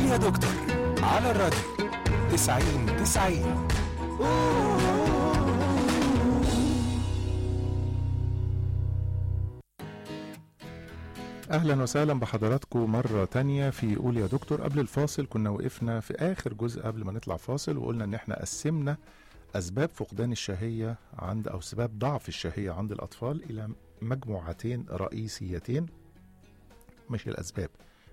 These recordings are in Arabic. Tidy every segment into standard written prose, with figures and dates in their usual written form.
يا دكتور على الراديو 90-90. أهلا وسهلا بحضراتكم مرة تانية في قول يا دكتور. قبل الفاصل كنا وقفنا في آخر جزء قبل ما نطلع فاصل، وقلنا إن احنا قسمنا أسباب فقدان الشهية أو أسباب ضعف الشهية عند الأطفال إلى مجموعتين رئيسيتين. مش الأسباب،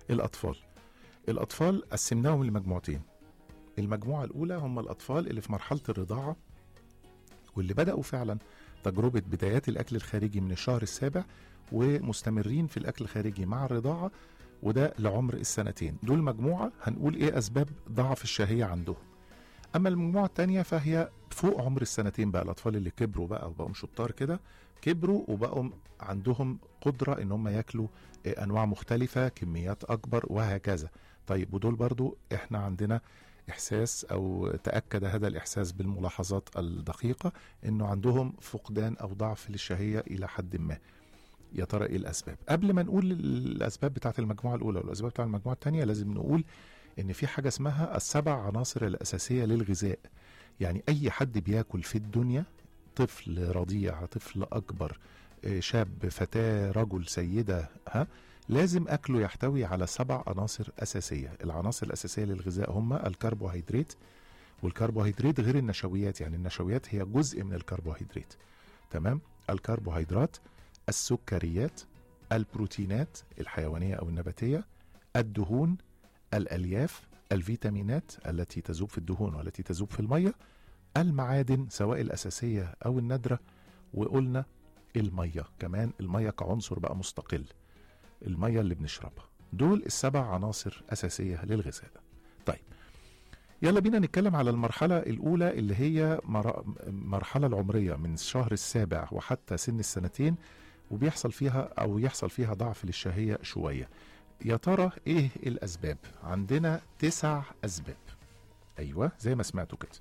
الأطفال قسمناهم لمجموعتين. المجموعة الأولى هم الأطفال اللي في مرحلة الرضاعة، واللي بدأوا فعلا تجربة بدايات الأكل الخارجي من الشهر السابع ومستمرين في الأكل الخارجي مع الرضاعة، وده لعمر السنتين. دول مجموعة هنقول إيه أسباب ضعف الشهية عندهم. أما المجموعة التانية فهي فوق عمر السنتين بقى، الأطفال اللي كبروا بقى وبقوا شطار كده، كبروا وبقوا عندهم قدرة إن هم يأكلوا أنواع مختلفة، كميات أكبر وهكذا. طيب ودول برضو إحنا عندنا إحساس أو تأكد هذا الإحساس بالملاحظات الدقيقة إنه عندهم فقدان أو ضعف للشهية إلى حد ما. يا ترى إيه الأسباب؟ قبل ما نقول الأسباب بتاعت المجموعة الأولى والأسباب بتاعت المجموعة الثانية، لازم نقول إن في حاجة اسمها ال7 عناصر الأساسية للغذاء. يعني أي حد بياكل في الدنيا، طفل رضيع، طفل أكبر، شاب، فتاة، رجل، سيدة، لازم أكله يحتوي على 7 عناصر أساسية. العناصر الأساسية للغذاء هم الكربوهيدرات، والكربوهيدرات غير النشويات، يعني النشويات هي جزء من الكربوهيدرات. تمام؟ الكربوهيدرات، السكريات، البروتينات الحيوانية أو النباتية، الدهون، الألياف، الفيتامينات التي تذوب في الدهون والتي تذوب في المية، المعادن سواء الأساسية أو النادرة، وقلنا المية كمان، المية كعنصر بقى مستقل، المية اللي بنشربها. دول ال7 عناصر أساسية للغذاء. طيب يلا بينا نتكلم على المرحلة الأولى اللي هي مرحلة العمرية من الشهر السابع وحتى سن السنتين، وبيحصل فيها أو يحصل فيها ضعف للشهية شوية. يا ترى إيه الأسباب؟ عندنا 9 أسباب. أيوة زي ما سمعتوا كده،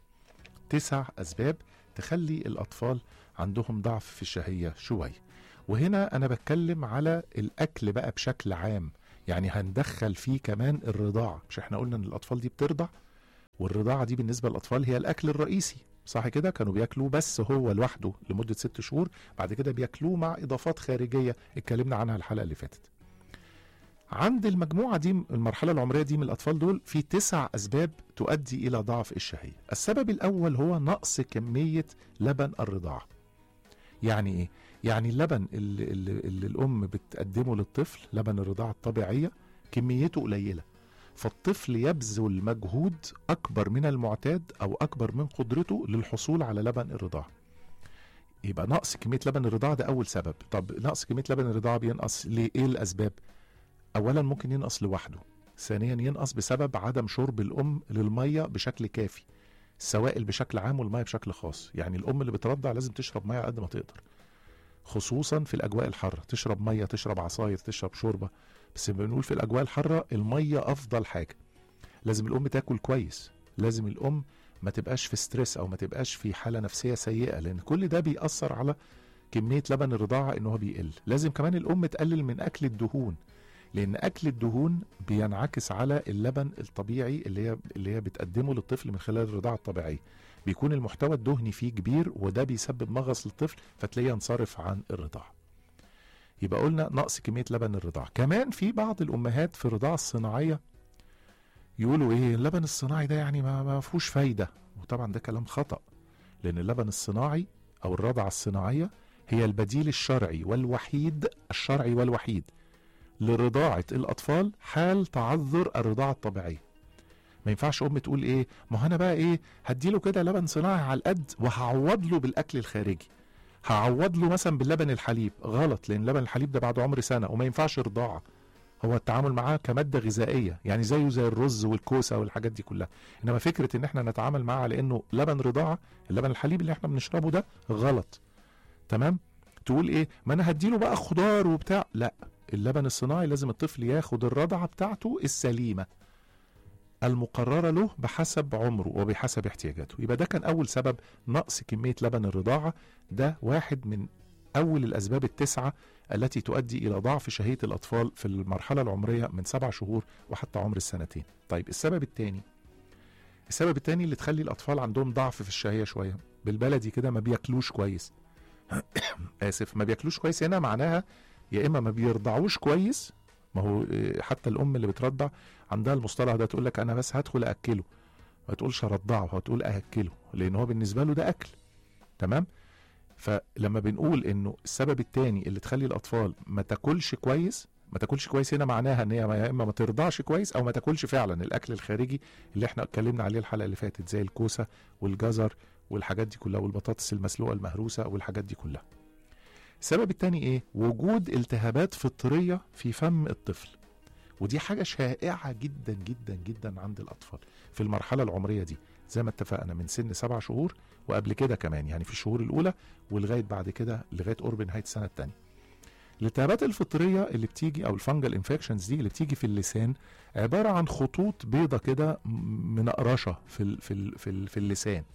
9 أسباب تخلي الأطفال عندهم ضعف في الشهية شوية. وهنا أنا بتكلم على الأكل بقى بشكل عام، يعني هندخل فيه كمان الرضاعة. مش احنا قلنا ان الأطفال دي بترضع، والرضاعة دي بالنسبة للأطفال هي الأكل الرئيسي، صح كده؟ كانوا بياكلوا بس هو لوحده لمدة 6 شهور، بعد كده بياكلوه مع إضافات خارجية اتكلمنا عنها الحلقة اللي فاتت. عند المجموعة دي، المرحلة العمرية دي من الأطفال دول، في 9 أسباب تؤدي إلى ضعف الشهية. السبب الأول هو نقص كمية لبن الرضاعة. يعني إيه؟ يعني اللبن اللي الأم بتقدمه للطفل، لبن الرضاعة الطبيعية، كميته قليلة، فالطفل يبذل مجهود أكبر من المعتاد أو أكبر من قدرته للحصول على لبن الرضاعة. يبقى نقص كمية لبن الرضاعة ده أول سبب. طب نقص كمية لبن الرضاعة بينقص ليه؟ إيه الأسباب؟ أولا ممكن ينقص لوحده، ثانيا ينقص بسبب عدم شرب الأم للمية بشكل كافي، السوائل بشكل عام والمية بشكل خاص. يعني الأم اللي بترضع لازم تشرب مية قد ما تقدر، خصوصا في الأجواء الحارة، تشرب مية، تشرب عصاير، تشرب شوربة، بس بنقول في الأجواء الحارة المية أفضل حاجة. لازم الأم تاكل كويس، لازم الأم ما تبقاش في ستريس أو ما تبقاش في حالة نفسية سيئة، لأن كل ده بيأثر على كمية لبن الرضاعة إنه بيقل. لازم كمان الأم تقلل من أكل الدهون، لأن أكل الدهون بينعكس على اللبن الطبيعي اللي هي بتقدمه للطفل من خلال الرضاعة الطبيعية، بيكون المحتوى الدهني فيه كبير، وده بيسبب مغص للطفل فتلاقيه ينصرف عن الرضاعة. يبقى قلنا نقص كمية لبن الرضاعة. كمان في بعض الأمهات في الرضاعة الصناعية يقولوا إيه، اللبن الصناعي ده يعني ما فيهوش فايدة، وطبعا ده كلام خطأ، لأن اللبن الصناعي أو الرضاعة الصناعية هي البديل الشرعي والوحيد لرضاعة الأطفال حال تعذر الرضاعة الطبيعية. ما ينفعش أم تقول إيه، ما أنا بقى إيه، هديله كده لبن صناعي على القد وهعوض له بالأكل الخارجي، هعوض له مثلا باللبن الحليب. غلط، لأن لبن الحليب ده بعد عمر سنة وما ينفعش رضاعة، هو التعامل معاه كمادة غذائية، يعني زيه زي الرز والكوسة والحاجات دي كلها. إنما فكرة إن احنا نتعامل معاه على إنه لبن رضاعة، اللبن الحليب اللي احنا بنشربه ده غلط. تمام؟ تقول إيه، ما أنا هديله بقى خضار وبتاع، لا، اللبن الصناعي لازم الطفل ياخد الرضعة بتاعته السليمة المقررة له بحسب عمره وبحسب احتياجاته. يبقى ده كان أول سبب، نقص كمية لبن الرضاعة. ده واحد من أول الأسباب التسعة التي تؤدي إلى ضعف شهية الأطفال في المرحلة العمرية من 7 شهور وحتى عمر السنتين. طيب السبب التاني اللي تخلي الأطفال عندهم ضعف في الشهية شوية، بالبلدي كده ما بياكلوش كويس. آسف، ما بياكلوش كويس هنا معناها يا إما ما بيرضعوش كويس. ما هو حتى الأم اللي بترضع عندها المصطلح ده، تقول لك أنا بس هدخل أكله، ما تقولش رضعه، هتقول أكله، لأن هو بالنسبة له ده أكل. تمام؟ فلما بنقول إنه السبب التاني اللي تخلي الأطفال ما تاكلش كويس هنا معناها ان هي يا اما ما ترضعش كويس او ما تاكلش فعلا الاكل الخارجي اللي احنا اتكلمنا عليه الحلقه اللي فاتت، زي الكوسه والجزر والحاجات دي كلها، والبطاطس المسلوقه المهروسه والحاجات دي كلها. السبب الثاني ايه؟ وجود التهابات فطريه في فم الطفل، ودي حاجه شائعه جدا جدا جدا عند الاطفال في المرحله العمريه دي، زي ما اتفقنا من سن 7 شهور وقبل كده كمان، يعني في الشهور الاولى ولغايه بعد كده لغايه قرب نهايه السنه الثانيه. الالتهابات الفطريه اللي بتيجي او الفانجل انفكشنز دي اللي بتيجي في اللسان عباره عن خطوط بيضه كده منقرشه في اللسان.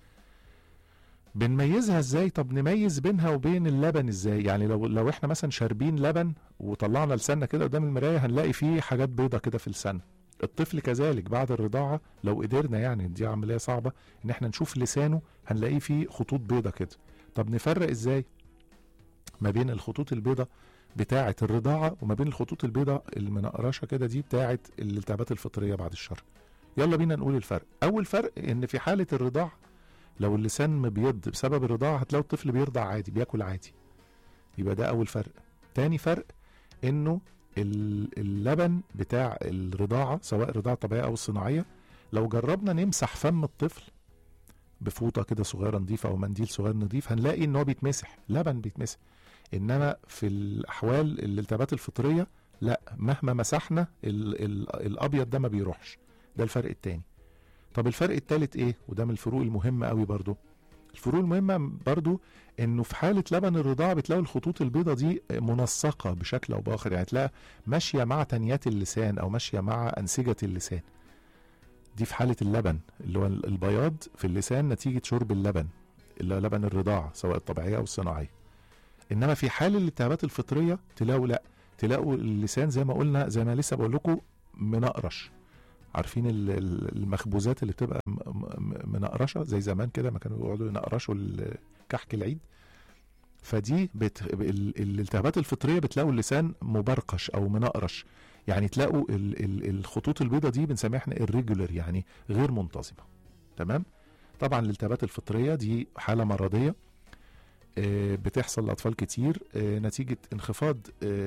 بنميزها ازاي؟ طب نميز بينها وبين اللبن ازاي؟ يعني لو احنا مثلا شاربين لبن وطلعنا لساننا كده قدام المرايه هنلاقي فيه حاجات بيضه كده في لساننا. الطفل كذلك بعد الرضاعه لو قدرنا، يعني دي عمليه صعبه، ان احنا نشوف لسانه هنلاقيه فيه خطوط بيضه كده. طب نفرق ازاي ما بين الخطوط البيضاء بتاعة الرضاعة وما بين الخطوط البيضاء المنقرشة كده دي بتاعة الالتهابات الفطرية بعد الشر؟ يلا بينا نقول الفرق. أول فرق إن في حالة الرضاعة لو اللسان مبيض بسبب الرضاعة هتلاقوا الطفل بيرضع عادي، بياكل عادي، يبقى ده أول فرق. تاني فرق إنه اللبن بتاع الرضاعة سواء الرضاعة الطبيعية أو الصناعية، لو جربنا نمسح فم الطفل بفوطة كده صغيرة نظيفة أو منديل صغير نظيف هنلاقي إن هو بيتمسح، لبن بيتمسح. انما في الاحوال الالتهابات الفطريه لا، مهما مسحنا الابيض ده ما بيروحش. ده الفرق الثاني. طب الفرق الثالث ايه؟ وده من الفروق المهمه قوي برضو. الفروق المهمه برضو انه في حاله لبن الرضاعه بتلاقوا الخطوط البيضاء دي منسقه بشكل او باخر، يعني تلاقي ماشيه مع تنيات اللسان او ماشيه مع انسجه اللسان. دي في حاله اللبن اللي هو البياض في اللسان نتيجه شرب اللبن اللي هو لبن الرضاعه سواء الطبيعيه او الصناعيه. انما في حال الالتهابات الفطريه تلاقوا لا، تلاقوا اللسان زي ما قلنا، زي ما لسه بقول لكم، منقرش. عارفين المخبوزات اللي بتبقى منقرشه زي زمان كده ما كانوا يقعدوا ينقرشوا كحك العيد؟ فدي الالتهابات الفطريه بتلاقوا اللسان مبرقش او منقرش، يعني تلاقوا الخطوط البيضاء دي بنسميها احنا irregular، يعني غير منتظمه. تمام؟ طبعا الالتهابات الفطريه دي حاله مرضيه بتحصل لأطفال كتير نتيجة انخفاض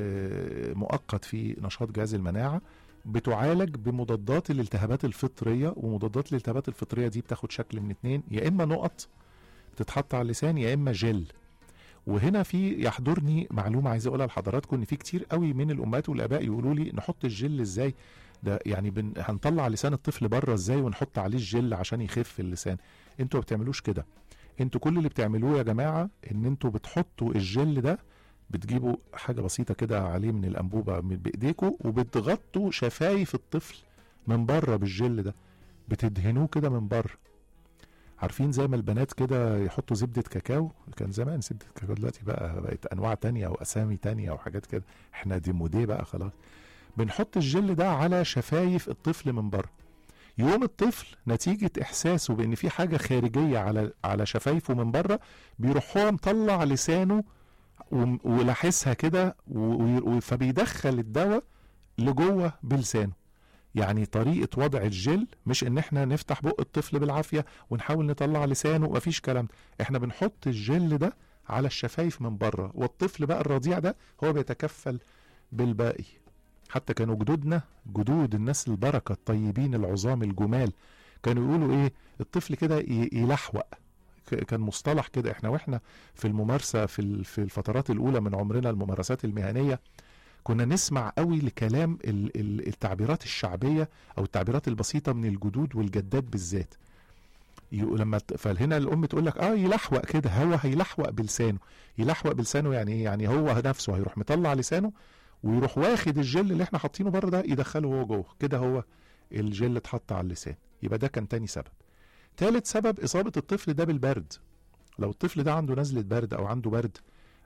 مؤقت في نشاط جهاز المناعة، بتعالج بمضادات الالتهابات الفطرية. ومضادات الالتهابات الفطرية دي بتاخد شكل من اتنين، يا إما نقط تتحط على اللسان يا إما جل. وهنا في يحضرني معلومة عايز أقولها لحضراتكم، إن في كتير قوي من الأمهات والآباء يقولوا لي نحط الجل إزاي؟ ده يعني هنطلع لسان الطفل بره إزاي ونحط عليه الجل عشان يخف اللسان؟ انتوا ما بتعملوش كده. انتوا كل اللي بتعملوه يا جماعة ان انتوا بتحطوا الجل ده، بتجيبوا حاجة بسيطة كده عليه من الأنبوبة بإيديكوا وبتغطوا شفايف الطفل من بره بالجل ده، بتدهنوه كده من بره. عارفين زي ما البنات كده يحطوا زبدة كاكاو؟ كان زمان زبدة كاكاو، دلوقتي بقت أنواع تانية وأسامي تانية وحاجات كده، احنا دي موديه بقى خلاص. بنحط الجل ده على شفايف الطفل من بره، يوم الطفل نتيجة إحساسه بأن في حاجة خارجية على شفايفه من بره بيروح هو مطلع لسانه ولاحسها كده، فبيدخل الدواء لجوه بلسانه. يعني طريقة وضع الجل مش ان احنا نفتح بق الطفل بالعافية ونحاول نطلع لسانه، مفيش كلام ده. احنا بنحط الجل ده على الشفايف من بره، والطفل بقى الرضيع ده هو بيتكفل بالباقي. حتى كانوا جدودنا، جدود الناس البركة الطيبين العظام الجمال، كانوا يقولوا ايه؟ الطفل كده يلحوق. كان مصطلح كده واحنا في الممارسة في الفترات الاولى من عمرنا، الممارسات المهنية، كنا نسمع قوي لكلام التعبيرات الشعبية او التعبيرات البسيطة من الجدود والجدات بالذات. لما فهنا الام تقول لك يلحوق كده، هو هيلحوق بلسانه. يلحوق بلسانه يعني ايه؟ يعني هو نفسه هيروح مطلع لسانه ويروح واخد الجل اللي احنا حاطينه بره ده يدخله هو جوه كده، هو الجل اتحط على اللسان. يبقى ده كان تاني سبب. تالت سبب اصابة الطفل ده بالبرد. لو الطفل ده عنده نزلة برد او عنده برد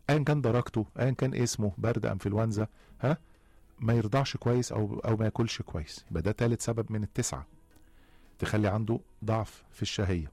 ايا كان درجته، ايا كان اسمه، برد انفلونزا، ما يرضعش كويس او ما ياكلش كويس، يبقى ده ثالث سبب من التسعه تخلي عنده ضعف في الشهيه.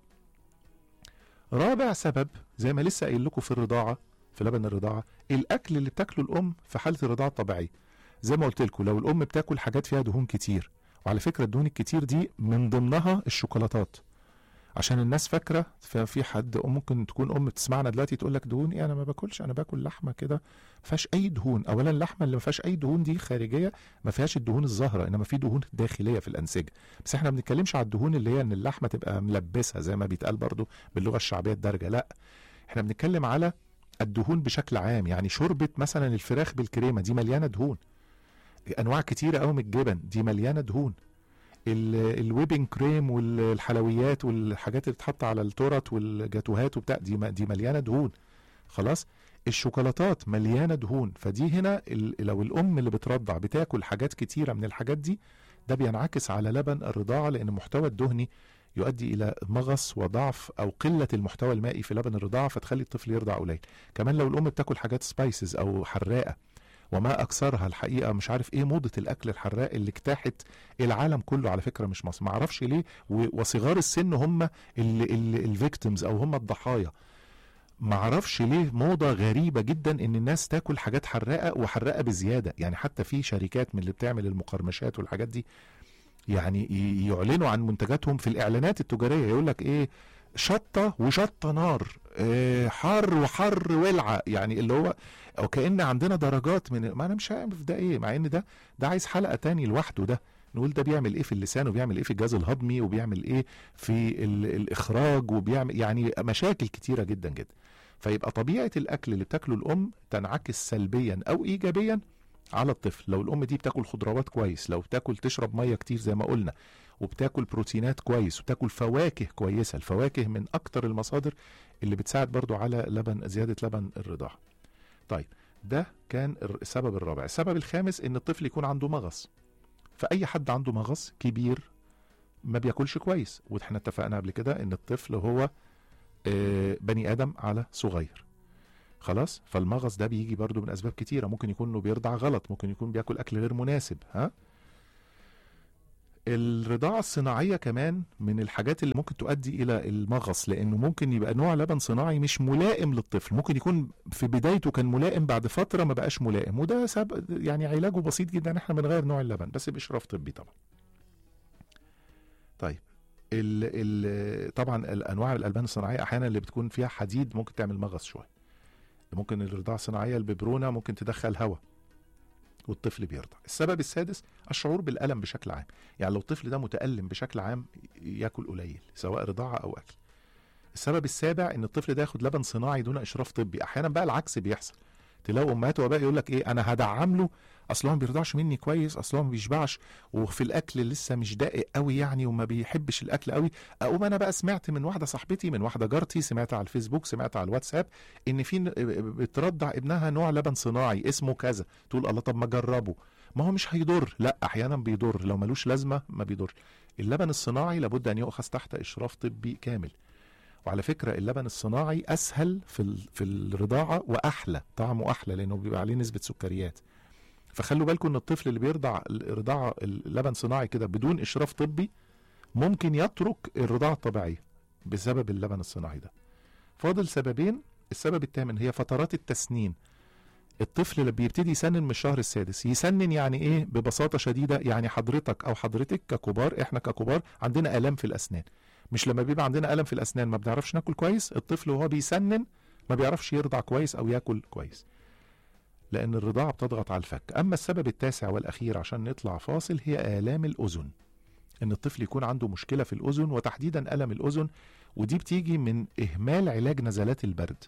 رابع سبب زي ما لسه قايل لكم في الرضاعه، في لبن الرضاعه، الاكل اللي بتاكله الام في حاله الرضاعه الطبيعيه. زي ما قلت لكم، لو الام بتاكل حاجات فيها دهون كتير، وعلى فكره الدهون الكتير دي من ضمنها الشوكولاتات، عشان الناس فاكره، ففي حد ممكن تكون ام بتسمعنا دلوقتي تقول لك دهون ايه، انا ما باكلش، انا باكل لحمه كده ما فيهاش اي دهون. اولا اللحمه اللي ما فيهاش اي دهون دي خارجيه، ما فيهاش الدهون الظاهره، انما في دهون داخليه في الانسجه. بس احنا ما بنتكلمش على الدهون اللي هي ان اللحمه تبقى ملبسه زي ما بيتقال برضو باللغه الشعبيه الدارجه، لا، احنا بنتكلم على الدهون بشكل عام. يعني شوربه مثلا الفراخ بالكريمه دي مليانه دهون، انواع كتيره قوي من الجبن دي مليانه دهون، الويبنج كريم والحلويات والحاجات اللي بتتحط على التورت والجاتوهات وبتاع دي مليانه دهون. خلاص، الشوكولاتات مليانه دهون. فدي هنا لو الام اللي بترضع بتاكل حاجات كتيره من الحاجات دي، ده بينعكس على لبن الرضاعه، لان المحتوى الدهني يؤدي الى مغص وضعف او قله المحتوى المائي في لبن الرضاعه، فتخلي الطفل يرضع قليل. كمان لو الام بتاكل حاجات سبايسز او حراقه، وما اكثرها الحقيقه، مش عارف ايه موضه الاكل الحراق اللي اجتاحت العالم كله على فكره، مش مصر، ما اعرفش ليه، وصغار السن هم الفيكتيمز او هم الضحايا. ما اعرفش ليه موضه غريبه جدا ان الناس تاكل حاجات حراقه وحراقه بزياده. يعني حتى في شركات من اللي بتعمل المقرمشات والحاجات دي، يعني يعلنوا عن منتجاتهم في الاعلانات التجاريه، يقول لك ايه، شطه وشطه نار، حر وحر ولعه، يعني اللي هو او كأن عندنا درجات من، ما انا مش عارف ده ايه، مع ان ده عايز حلقه تاني لوحده، ده نقول ده بيعمل ايه في اللسان، وبيعمل ايه في الجهاز الهضمي، وبيعمل ايه في الاخراج، وبيعمل يعني مشاكل كتيره جدا جدا. فيبقى طبيعه الاكل اللي بتاكله الام تنعكس سلبيا او ايجابيا على الطفل. لو الام دي بتاكل خضروات كويس، لو بتاكل تشرب ميه كتير زي ما قلنا، وبتاكل بروتينات كويس، وبتاكل فواكه كويسه، الفواكه من اكتر المصادر اللي بتساعد برضو على زياده لبن الرضاعه. طيب، ده كان السبب الرابع. السبب الخامس ان الطفل يكون عنده مغص. فاي حد عنده مغص كبير ما بياكلش كويس، واحنا اتفقنا قبل كده ان الطفل هو بني ادم على صغير. خلاص، فالمغص ده بيجي برضو من اسباب كتيره، ممكن يكون انه بيرضع غلط، ممكن يكون بياكل اكل غير مناسب. الرضاعة الصناعية كمان من الحاجات اللي ممكن تؤدي إلى المغص، لأنه ممكن يبقى نوع لبن صناعي مش ملائم للطفل، ممكن يكون في بدايته كان ملائم، بعد فترة ما بقاش ملائم، وده يعني علاجه بسيط جدا، احنا بنغير نوع اللبن بس بإشراف طبي طبعا. طيب، طبعا الأنواع الألبان الصناعية أحيانا اللي بتكون فيها حديد ممكن تعمل مغص شوية. ممكن الرضاعة الصناعية الببرونة ممكن تدخل هواء والطفل بيرضع. السبب السادس الشعور بالألم بشكل عام، يعني لو الطفل ده متألم بشكل عام ياكل قليل سواء رضاعة أو أكل. السبب السابع ان الطفل ده ياخد لبن صناعي دون إشراف طبي. أحيانا بقى العكس بيحصل، تلاقوا أمهات وباء يقول لك ايه، أنا هدعم له، أصلا ما بيرضعش مني كويس، أصلا ما بيشبعش، وفي الأكل لسه مش دقيق قوي يعني، وما بيحبش الأكل قوي. أقوم أنا بقى سمعت من واحدة صاحبتي، من واحدة جارتي، سمعت على الفيسبوك، سمعت على الواتساب ان في بترضع ابنها نوع لبن صناعي اسمه كذا، تقول الله طب ما جربه، ما هو مش هيضر. لا، احيانا بيضر، لو ملوش لازمه ما بيضر. اللبن الصناعي لابد ان يؤخذ تحت اشراف طبي كامل. وعلى فكره اللبن الصناعي اسهل في الرضاعه واحلى، طعمه احلى لانه بيبقى عليه نسبه سكريات. فخلوا بالكم ان الطفل اللي بيرضع رضاعه اللبن صناعي كده بدون اشراف طبي ممكن يترك الرضاعه الطبيعيه بسبب اللبن الصناعي ده. فاضل سببين. السبب الثامن هي فترات التسنين. الطفل اللي بيبتدي يسنن من الشهر السادس. يسنن يعني ايه ببساطة شديدة؟ يعني حضرتك او حضرتك ككبار، احنا ككبار عندنا آلام في الأسنان، مش لما بيبقى عندنا ألم في الأسنان ما بنعرفش ناكل كويس، الطفل وهو بيسنن ما بيعرفش يرضع كويس او ياكل كويس، لأن الرضاعة بتضغط على الفك. أما السبب التاسع والأخير عشان نطلع فاصل هي آلام الأذن. ان الطفل يكون عنده مشكلة في الأذن، وتحديدا ألم الأذن، ودي بتيجي من إهمال علاج نزلات البرد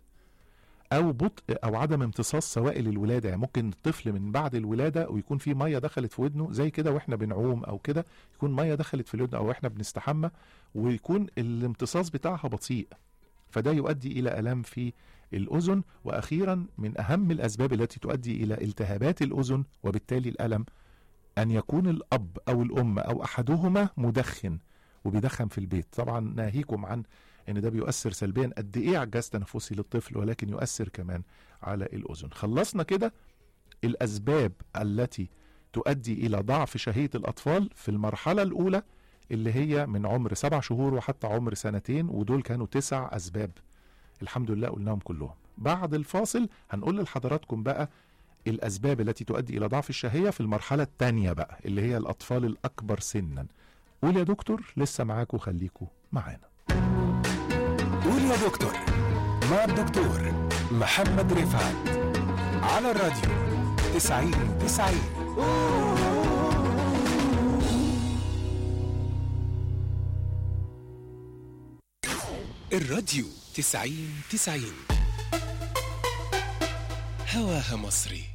او بطء او عدم امتصاص سوائل الولاده. يعني ممكن الطفل من بعد الولاده ويكون في ميه دخلت في ودنه زي كده واحنا بنعوم او كده، يكون ميه دخلت في الودن او احنا بنستحمى، ويكون الامتصاص بتاعها بطيء، فده يؤدي الى الام في الاذن. واخيرا من اهم الاسباب التي تؤدي الى التهابات الاذن وبالتالي الالم ان يكون الاب او الام او احدهما مدخن وبيدخن في البيت. طبعا ناهيكم عن ان ده بيؤثر سلبيا قد ايه على الجهاز التنفسي للطفل، ولكن يؤثر كمان على الاذن. خلصنا كده الاسباب التي تؤدي الى ضعف شهية الاطفال في المرحلة الاولى اللي هي من عمر 7 شهور وحتى عمر 2 سنين، ودول كانوا 9 اسباب الحمد لله قلناهم كلهم. بعد الفاصل هنقول لحضراتكم بقى الاسباب التي تؤدي الى ضعف الشهية في المرحلة الثانية بقى اللي هي الاطفال الاكبر سنا. قول يا دكتور، لسه معاكم، خليكم معانا. قول يا دكتور مع الدكتور محمد رفعت على الراديو 90-90. الراديو 90-90 هواها مصري.